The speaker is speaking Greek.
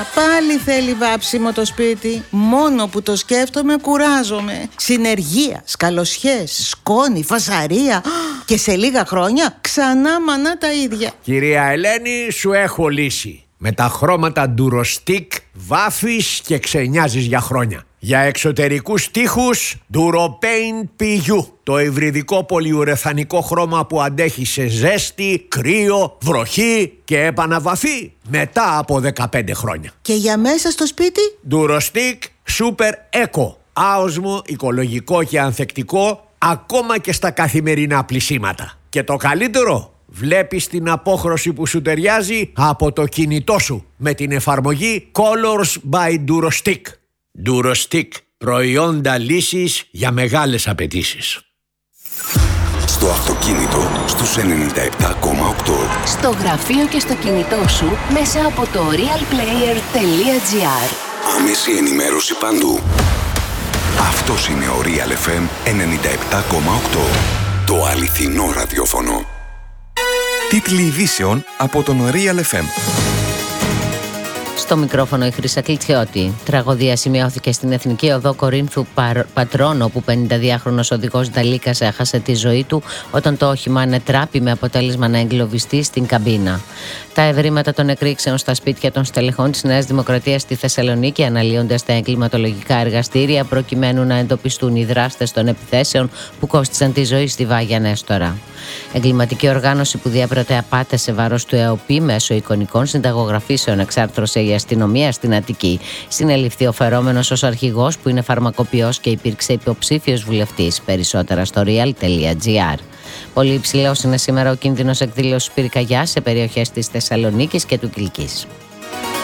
Πάλι θέλει βάψιμο το σπίτι. Μόνο που το σκέφτομαι κουράζομαι. Συνεργεία, σκαλοσιές, σκόνη, φασαρία. Και σε λίγα χρόνια ξανά μανά τα ίδια. Κυρία Ελένη, σου έχω λύση. Με τα χρώματα Durostick βάφεις και ξενιάζεις για χρόνια. Για εξωτερικούς τοίχους Duropaint PU. Το υβριδικό πολυουρεθανικό χρώμα που αντέχει σε ζέστη, κρύο, βροχή και επαναβαφή μετά από 15 χρόνια. Και για μέσα στο σπίτι? Durostick Super Eco. Άοσμο, οικολογικό και ανθεκτικό ακόμα και στα καθημερινά πλυσίματα. Και το καλύτερο, βλέπεις την απόχρωση που σου ταιριάζει από το κινητό σου με την εφαρμογή Colors by Durostick. Durostick, προϊόντα λύσης για μεγάλες απαιτήσεις. Στο αυτοκίνητο στους 97,8. Στο γραφείο και στο κινητό σου μέσα από το realplayer.gr. Άμεση ενημέρωση παντού. Αυτός είναι ο Real FM 97,8. Το αληθινό ραδιόφωνο. Τίτλοι ειδήσεων από τον Real FM. Στο μικρόφωνο η Χρύσα Κλητσιώτη. Τραγωδία σημειώθηκε στην Εθνική Οδό Κορίνθου Πατρών, όπου 52χρονος οδηγός Νταλίκας έχασε τη ζωή του όταν το όχημα ανετράπη με αποτέλεσμα να εγκλωβιστεί στην καμπίνα. Τα ευρήματα των εκρήξεων στα σπίτια των στελεχών της Νέας Δημοκρατίας στη Θεσσαλονίκη αναλύονται στα εγκληματολογικά εργαστήρια προκειμένου να εντοπιστούν οι δράστες των επιθέσεων που κόστησαν τη ζωή στη Βάγια Νέστορα. Εγκληματική οργάνωση που διέπρατε απάτες σε βάρος του ΕΟΠΗ μέσω εικονικών συνταγογραφήσεων εξάρθρωσε η αστυνομία στην Αττική. Συνελήφθη ο φερόμενος ως αρχηγός, που είναι φαρμακοποιός και υπήρξε υποψήφιος βουλευτής. Περισσότερα στο real.gr. Πολύ υψηλός είναι σήμερα ο κίνδυνος εκδήλωσης πυρκαγιάς σε περιοχές της Θεσσαλονίκης και του Κιλκής.